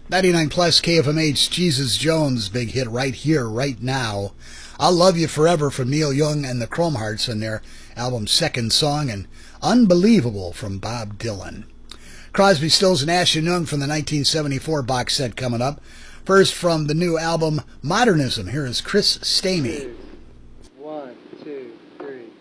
99 plus KFMH, Jesus Jones, big hit right here, right now. I'll Love You Forever from Neil Young and the Chrome Hearts in their album's second song, and Unbelievable from Bob Dylan. Crosby, Stills, and Nash & Young from the 1974 box set coming up. First from the new album Modernism, here is Chris Stamey.